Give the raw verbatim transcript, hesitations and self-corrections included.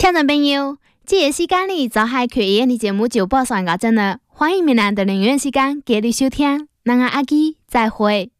听众朋友，这个时间里就系缺演的节目就播上到这呢，欢迎明晚的零元时间继续收听，咱阿阿基再会。